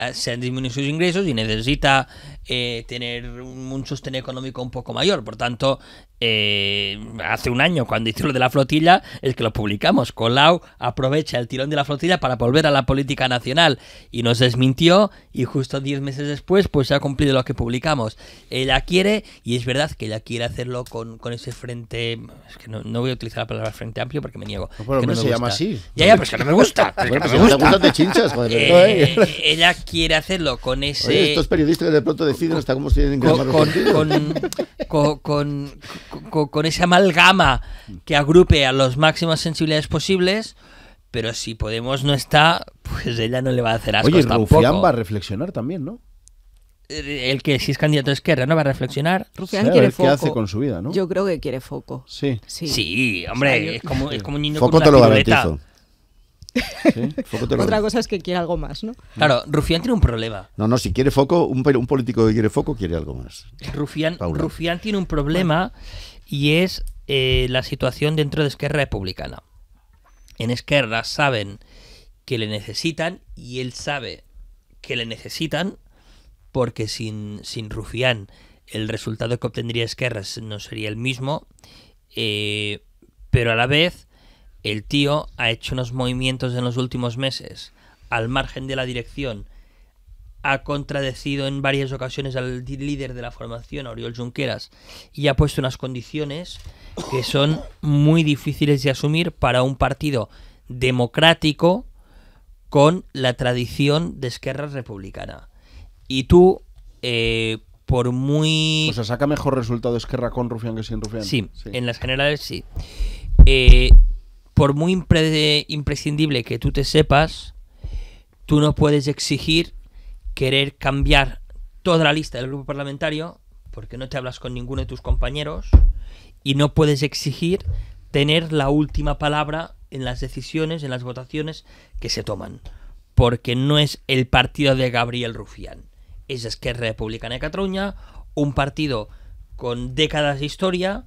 se han disminuido sus ingresos y necesita tener un sostén económico un poco mayor. Por tanto, hace un año, cuando hizo lo de la flotilla, es que lo publicamos. Colau aprovecha el tirón de la flotilla para volver a la política nacional y nos desmintió, y justo 10 meses después pues se ha cumplido lo que publicamos. Ella quiere, y es verdad que ella quiere hacerlo con ese frente, es que no voy a utilizar la palabra frente amplio porque me niego. No, pero que no me se llama así. Ya, pero es que no me gusta. Bueno, pues si no te gusta te chinchas, joder. Ella quiere hacerlo con ese... Oye, estos periodistas que de pronto deciden hasta cómo se tienen que llamar los partidos. Con esa amalgama que agrupe a las máximas sensibilidades posibles, pero si Podemos no está, pues ella no le va a hacer asco. Oye, tampoco. Rufián va a reflexionar también, ¿no? El que si es candidato a Esquerra no va a reflexionar. Rufián Sí, a quiere ver foco. qué hace con su vida, ¿no? Yo creo que quiere foco. Sí. Sí, hombre, es como un niño Foco con te una lo piruleta. garantizo. ¿Sí? Foco te lo Otra garantizo. cosa es que quiere algo más, ¿no? Claro, Rufián tiene un problema. No, si quiere foco, un político que quiere foco quiere algo más. Paula. Rufián tiene un problema y es la situación dentro de Esquerra Republicana. En Esquerra saben que le necesitan y él sabe que le necesitan, porque sin Rufián el resultado que obtendría Esquerra no sería el mismo, pero a la vez el tío ha hecho unos movimientos en los últimos meses al margen de la dirección. Ha contradecido en varias ocasiones al líder de la formación, Oriol Junqueras, y ha puesto unas condiciones que son muy difíciles de asumir para un partido democrático con la tradición de Esquerra Republicana. Y tú, por muy... O sea, ¿saca mejor resultado Esquerra con Rufián que sin Rufián? Sí, en las generales sí. Por muy imprescindible que tú te sepas, tú no puedes exigir querer cambiar toda la lista del grupo parlamentario porque no te hablas con ninguno de tus compañeros, y no puedes exigir tener la última palabra en las decisiones, en las votaciones que se toman, porque no es el partido de Gabriel Rufián, es Esquerra Republicana de Cataluña, un partido con décadas de historia,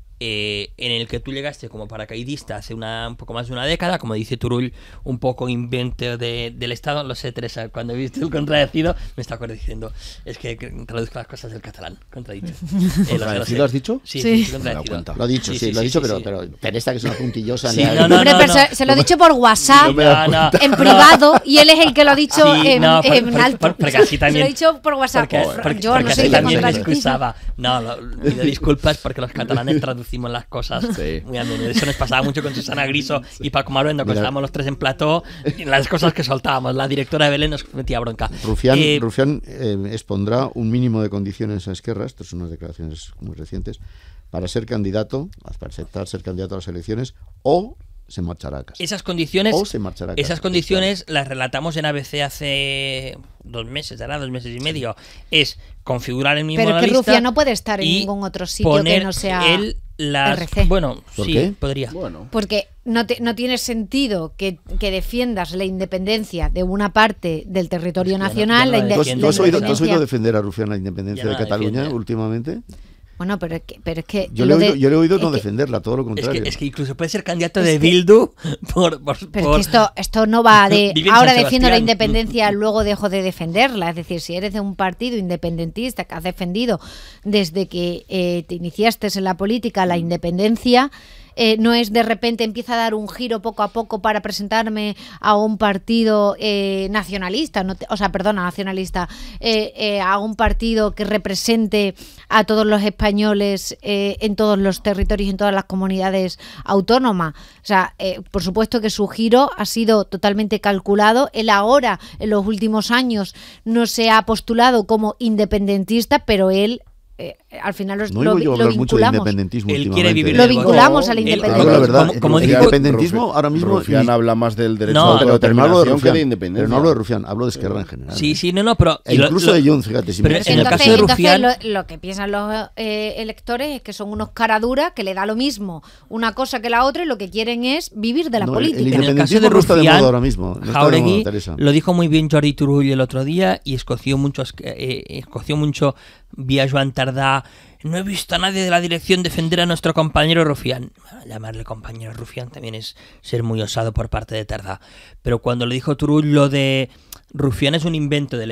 en el que tú llegaste como paracaidista hace un poco más de una década, como dice Turull, un poco invento del Estado. Lo sé, Teresa, cuando he visto el contradecido me está diciendo, es que traduzco las cosas del catalán, contradicho. ¿Contradecido has dicho? Sí, Sí. contradecido. Lo ha dicho, sí, lo ha dicho, pero Teresa, que es una puntillosa. Sí, le ha- no, Hombre, pero se lo he dicho por WhatsApp, No, en privado, y él es el que lo ha dicho Sí, en alto. porque así también... Se lo he dicho por WhatsApp. Yo no así sé qué también me contradicir. excusaba. Pido disculpas porque los catalanes traducimos las cosas Sí. muy a menudo. Eso nos pasaba mucho con Susana Griso y Paco Maruenda, cuando Mira. estábamos los tres en plató, y las cosas que soltábamos. La directora de Belén nos metía bronca. Rufián expondrá un mínimo de condiciones a Esquerra, estas son unas declaraciones muy recientes, para ser candidato, para aceptar ser candidato a las elecciones, o se marchará a casa. Esas condiciones, O se marchará a casa. esas condiciones las relatamos en ABC hace 2 meses, ahora 2 meses y medio. Es configurar el mismo Pero la que lista Rufián no puede estar en y ningún otro sitio poner que no sea él las... RC. Bueno, ¿Por sí, qué? podría. Bueno, Porque no tiene sentido que defiendas la independencia de una parte del territorio Es que nacional. ya no la ¿Tú has, defiende. tú has oído, independencia. defender a Rufián la independencia Ya no de la Cataluña defiende. últimamente? Bueno, pero es que Yo le he oído es no que- defenderla, todo lo contrario. Es que incluso puede ser candidato de Bildu Pero es que esto no va de Vive en ahora San defiendo la Sebastián. independencia, luego dejo de defenderla. Es decir, si eres de un partido independentista que has defendido desde que te iniciaste en la política la independencia, no es de repente empieza a dar un giro poco a poco para presentarme a un partido nacionalista, nacionalista, a un partido que represente a todos los españoles en todos los territorios, en todas las comunidades autónomas. O sea, por supuesto que su giro ha sido totalmente calculado. Él ahora, en los últimos años, no se ha postulado como independentista, pero él al final No oigo yo hablar mucho de vinculamos. independentismo Él últimamente. quiere vivir Lo del voto. vinculamos a la Él- independencia. La verdad, como el dijo, independentismo ahora mismo... Rufián habla más del derecho No, a pero no hablo de autodeterminación que Rufián, de independencia. pero no hablo de Rufián, hablo de Esquerra en general. sí, no, pero... E incluso de Junts, fíjate. Si pero me- en el caso de Entonces, Rufián... lo que piensan los electores es que son unos caraduras, que le da lo mismo una cosa que la otra, y lo que quieren es vivir de la No, política. el En el caso independentismo de no está de Rufián, moda ahora mismo. No está de Jáuregui moda, Teresa. lo dijo muy bien Jordi Turull el otro día y escoció mucho vía Joan Tardá. No he visto a nadie de la dirección defender a nuestro compañero Rufián. Bueno, llamarle compañero Rufián también es ser muy osado por parte de Tardá. Pero cuando le dijo Turull lo de Rufián es un invento del